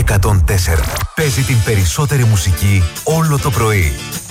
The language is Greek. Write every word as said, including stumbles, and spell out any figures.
εκατόν τέσσερα. Παίζει την περισσότερη μουσική όλο το πρωί.